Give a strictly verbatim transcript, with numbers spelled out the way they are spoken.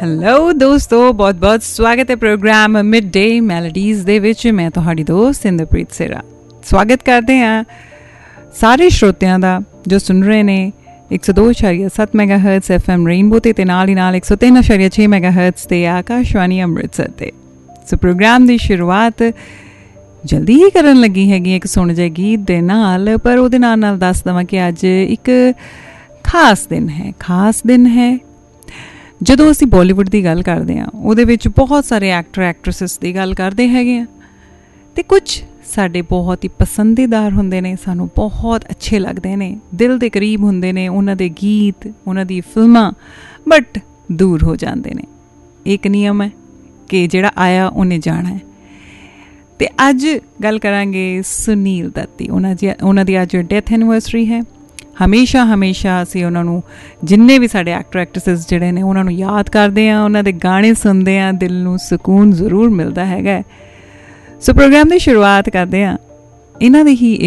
Hello ਦੋਸਤੋ, ਬਹੁਤ ਬਹੁਤ ਸਵਾਗਤ ਹੈ ਪ੍ਰੋਗਰਾਮ ਮਿਡ ਡੇ ਮੈਲੋਡੀਜ਼ ਦੇ ਵਿੱਚ। ਮੈਂ ਤੁਹਾਡੀ ਦੋਸਤ ਇੰਦਰਪ੍ਰੀਤ ਸਿਰਾ ਸਵਾਗਤ ਕਰਦੇ ਹਾਂ ਸਾਰੇ ਸਰੋਤਿਆਂ ਦਾ ਜੋ ਸੁਣ ਰਹੇ ਨੇ ਇੱਕ ਸੌ ਦੋ ਇਸ਼ਾਰੀਆ ਸੱਤ mega hurts F M rainbow 'ਤੇ ਅਤੇ ਨਾਲ ਹੀ ਨਾਲ ਇੱਕ ਸੌ ਤਿੰਨ ਇਸ਼ਾਰੀਆ ਛੇ ਮੈਗਾ ਹਰਟਸ 'ਤੇ ਆਕਾਸ਼ਵਾਣੀ ਅੰਮ੍ਰਿਤਸਰ 'ਤੇ। ਸੋ ਪ੍ਰੋਗਰਾਮ ਦੀ ਸ਼ੁਰੂਆਤ ਜਲਦੀ ਹੀ ਕਰਨ ਲੱਗੀ ਹੈਗੀ ਇੱਕ ਸੁਣ ਜਿਹੇ ਗੀਤ ਦੇ ਨਾਲ, ਪਰ ਉਹਦੇ ਨਾਲ ਨਾਲ ਦੱਸ ਦੇਵਾਂ ਕਿ ਅੱਜ ਇੱਕ ਖਾਸ ਦਿਨ ਹੈ। ਖਾਸ ਦਿਨ ਹੈ ਜਦੋਂ ਅਸੀਂ ਬਾਲੀਵੁੱਡ ਦੀ ਗੱਲ ਕਰਦੇ ਹਾਂ, ਉਹਦੇ ਵਿੱਚ ਬਹੁਤ ਸਾਰੇ ਐਕਟਰ ਐਕਟਰਸਿਸ ਦੀ ਗੱਲ ਕਰਦੇ ਹੈਗੇ ਹਾਂ, ਅਤੇ ਕੁਝ ਸਾਡੇ ਬਹੁਤ ਹੀ ਪਸੰਦੀਦਾਰ ਹੁੰਦੇ ਨੇ, ਸਾਨੂੰ ਬਹੁਤ ਅੱਛੇ ਲੱਗਦੇ ਨੇ, ਦਿਲ ਦੇ ਕਰੀਬ ਹੁੰਦੇ ਨੇ ਉਹਨਾਂ ਦੇ ਗੀਤ, ਉਹਨਾਂ ਦੀ ਫਿਲਮਾਂ, ਬਟ ਦੂਰ ਹੋ ਜਾਂਦੇ ਨੇ। ਇੱਕ ਨਿਯਮ ਹੈ ਕਿ ਜਿਹੜਾ ਆਇਆ ਉਹਨੇ ਜਾਣਾ ਹੈ। ਅਤੇ ਅੱਜ ਗੱਲ ਕਰਾਂਗੇ ਸੁਨੀਲ ਦੱਤ ਦੀ। ਉਹਨਾਂ ਦੀ ਉਹਨਾਂ ਦੀ ਅੱਜ ਡੈਥ ਐਨੀਵਰਸਰੀ ਹੈ। ਹਮੇਸ਼ਾ ਹਮੇਸ਼ਾ ਅਸੀਂ ਉਹਨਾਂ ਨੂੰ, ਜਿੰਨੇ ਵੀ ਸਾਡੇ ਐਕਟਰ ਐਕਟਰਸਿਸ ਜਿਹੜੇ ਨੇ, ਉਹਨਾਂ ਨੂੰ ਯਾਦ ਕਰਦੇ ਹਾਂ, ਉਹਨਾਂ ਦੇ ਗਾਣੇ ਸੁਣਦੇ ਹਾਂ, ਦਿਲ ਨੂੰ ਸਕੂਨ ਜ਼ਰੂਰ ਮਿਲਦਾ ਹੈਗਾ। ਸੋ ਪ੍ਰੋਗਰਾਮ ਦੀ ਸ਼ੁਰੂਆਤ ਕਰਦੇ ਹਾਂ ਇਹਨਾਂ ਦੇ ਹੀ